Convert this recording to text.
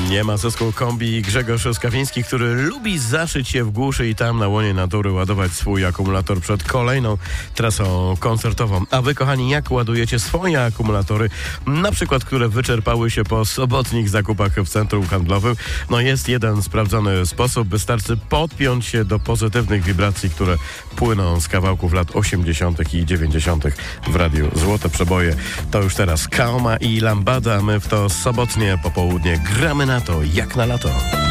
Nie ma zysku kombi Grzegorz Skawiński, który lubi zaszyć się w głuszy i tam na łonie natury ładować swój akumulator przed kolejną trasą koncertową. A wy, kochani, jak ładujecie swoje akumulatory, na przykład, które wyczerpały się po sobotnich zakupach w centrum handlowym? No jest jeden sprawdzony sposób. Wystarczy podpiąć się do pozytywnych wibracji, które płyną z kawałków lat 80. i 90. w radiu Złote Przeboje. To już teraz Kaoma i Lambada. My w to sobotnie popołudnie gramy na to jak na lato.